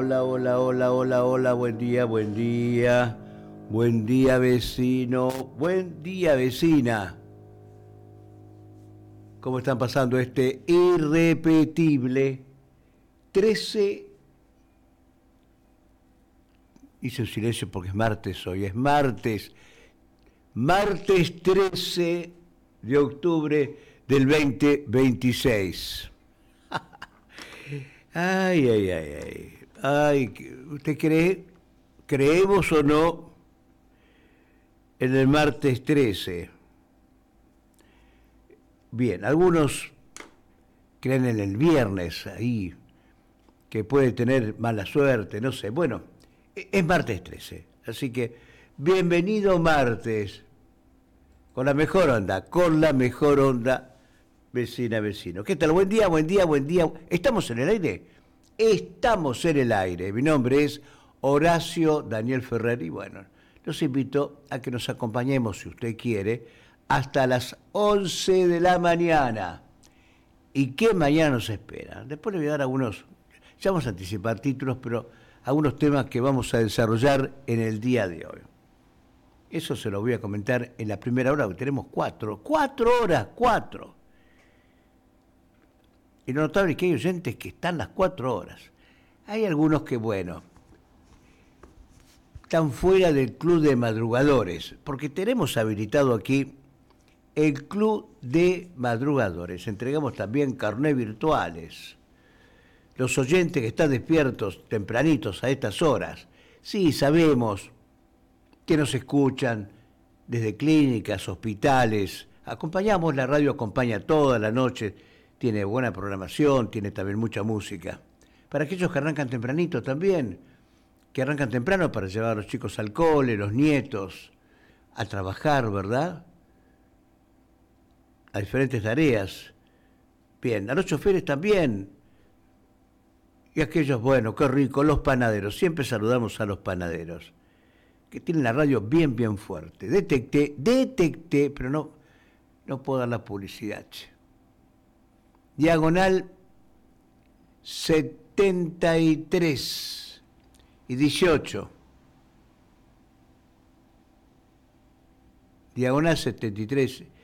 hola, hola, hola, hola, hola, buen día, buen día. Buen día, vecino. Buen día, vecina. ¿Cómo están pasando este irrepetible 13? Hice un silencio porque es martes hoy, es martes. Martes 13 de octubre del 2026. Ay, ay, ay, ay. Ay, ¿usted cree? ¿Creemos o no en el martes 13? Bien, algunos creen en el viernes ahí, que puede tener mala suerte, no sé. Bueno, es martes 13, así que bienvenido martes, con la mejor onda, vecina, vecino. ¿Qué tal? Buen día, buen día, buen día. ¿Estamos en el aire? Estamos en el aire. Mi nombre es Horacio Daniel Ferrer y bueno, los invito a que nos acompañemos, si usted quiere, hasta las 11 de la mañana. ¿Y qué mañana nos espera? Después le voy a dar algunos, ya vamos a anticipar títulos, pero algunos temas que vamos a desarrollar en el día de hoy. Eso se lo voy a comentar en la primera hora, porque tenemos cuatro horas. Y lo notable es que hay oyentes que están las 4 horas. Hay algunos que, bueno, están fuera del club de madrugadores, porque tenemos habilitado aquí el club de madrugadores. Entregamos también carnés virtuales. Los oyentes que están despiertos tempranitos a estas horas, sí, sabemos que nos escuchan desde clínicas, hospitales. Acompañamos, la radio acompaña toda la noche, tiene buena programación, tiene también mucha música. Para aquellos que arrancan tempranito también, que arrancan temprano para llevar a los chicos al cole, los nietos, a trabajar, ¿verdad? A diferentes tareas. Bien, a los choferes también. Y aquellos, bueno, qué rico, los panaderos. Siempre saludamos a los panaderos, que tienen la radio bien, bien fuerte. Detecté, pero no puedo dar la publicidad. Che. Diagonal 73 y 18. Diagonal 73